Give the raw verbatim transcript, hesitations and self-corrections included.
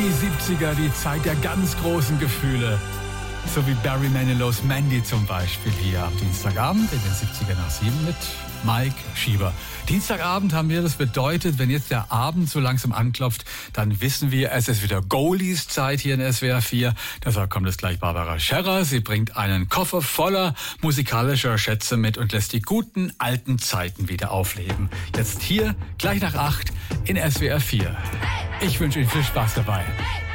Die siebziger, die Zeit der ganz großen Gefühle. So wie Barry Manilows Mandy zum Beispiel hier am Dienstagabend in den siebziger nach sieben mit Mike Schieber. Dienstagabend haben wir, das bedeutet, wenn jetzt der Abend so langsam anklopft, dann wissen wir, es ist wieder Goldies-Zeit hier in S W R vier. Deshalb kommt jetzt gleich Barbara Scherrer. Sie bringt einen Koffer voller musikalischer Schätze mit und lässt die guten alten Zeiten wieder aufleben. Jetzt hier, gleich nach acht in S W R vier. Ich wünsche Ihnen viel Spaß dabei.